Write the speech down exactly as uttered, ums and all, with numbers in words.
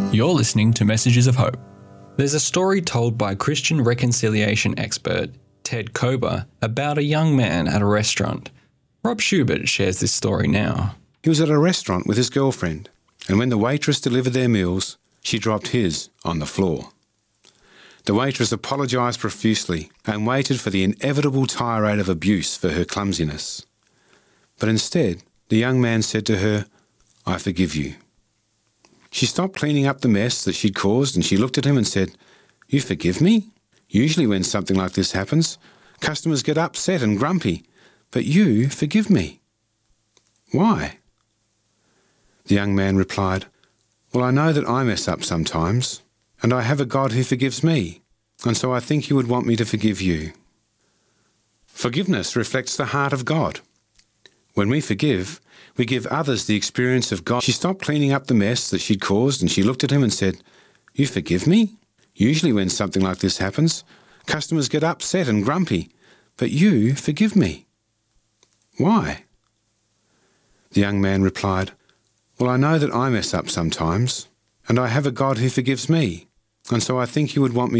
You're listening to Messages of Hope. There's a story told by Christian reconciliation expert Ted Kober about a young man at a restaurant. Rob Schubert shares this story now. He was at a restaurant with his girlfriend, and when the waitress delivered their meals, she dropped his on the floor. The waitress apologised profusely and waited for the inevitable tirade of abuse for her clumsiness. But instead, the young man said to her, "I forgive you." She stopped cleaning up the mess that she'd caused and she looked at him and said, "You forgive me? Usually when something like this happens, customers get upset and grumpy, but you forgive me. Why?" The young man replied, "Well, I know that I mess up sometimes, and I have a God who forgives me, and so I think he would want me to forgive you." Forgiveness reflects the heart of God. When we forgive, we give others the experience of God. She stopped cleaning up the mess that she'd caused and she looked at him and said, "You forgive me? Usually when something like this happens, customers get upset and grumpy, but you forgive me. Why?" The young man replied, "Well, I know that I mess up sometimes, and I have a God who forgives me, and so I think he would want me